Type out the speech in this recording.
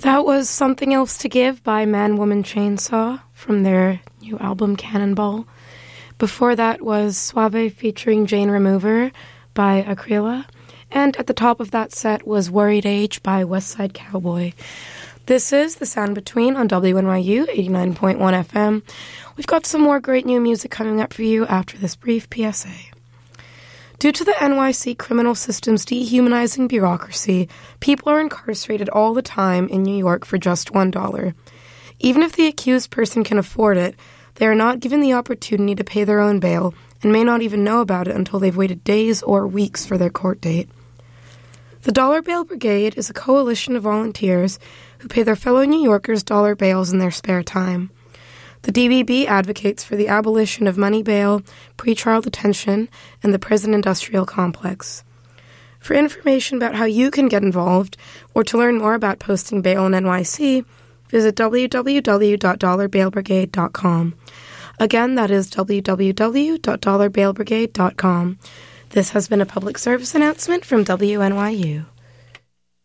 That was Something Else to Give by Man Woman Chainsaw from their new album Cannonball. Before that was Suave featuring Jane Remover by Akrila. And at the top of that set was Worried Age by Westside Cowboy. This is The Sound Between on WNYU 89.1 FM. We've got some more great new music coming up for you after this brief PSA. Due to the NYC criminal system's dehumanizing bureaucracy, people are incarcerated all the time in New York for just $1. Even if the accused person can afford it, they are not given the opportunity to pay their own bail and may not even know about it until they've waited days or weeks for their court date. The Dollar Bail Brigade is a coalition of volunteers who pay their fellow New Yorkers dollar bails in their spare time. The DBB advocates for the abolition of money bail, pretrial detention, and the prison industrial complex. For information about how you can get involved, or to learn more about posting bail in NYC, visit www.dollarbailbrigade.com. Again, that is www.dollarbailbrigade.com. This has been a public service announcement from WNYU.